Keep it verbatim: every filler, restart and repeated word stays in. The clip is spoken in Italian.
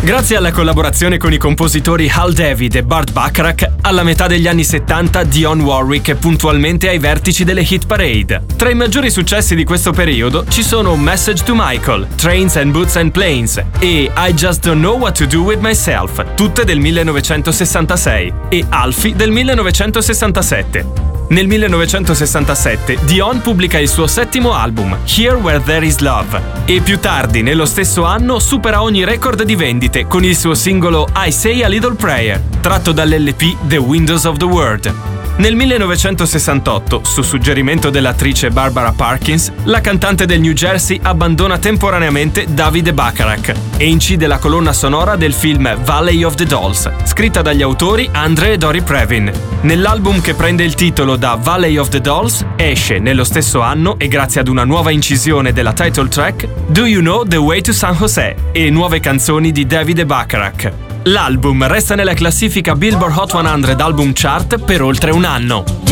Grazie alla collaborazione con i compositori Hal David e Burt Bacharach, alla metà degli anni settanta Dionne Warwick è puntualmente ai vertici delle hit parade. Tra i maggiori successi di questo periodo ci sono Message to Michael, Trains and Boots and Planes e I Just Don't Know What to Do With Myself, tutte del millenovecentosessantasei, e Alfie del millenovecentosessantasette. Nel millenovecentosessantasette Dionne pubblica il suo settimo album, Here Where There Is Love, e più tardi, nello stesso anno, supera ogni record di vendite con il suo singolo I Say a Little Prayer, tratto dall'L P The Windows of the World. Nel millenovecentosessantotto, su suggerimento dell'attrice Barbara Parkins, la cantante del New Jersey abbandona temporaneamente David Bacharach e incide la colonna sonora del film Valley of the Dolls, scritta dagli autori Andre e Dori Previn. Nell'album che prende il titolo da Valley of the Dolls esce nello stesso anno, e grazie ad una nuova incisione della title track, Do You Know the Way to San Jose e nuove canzoni di David Bacharach. L'album resta nella classifica Billboard Hot cento Album Chart per oltre un anno.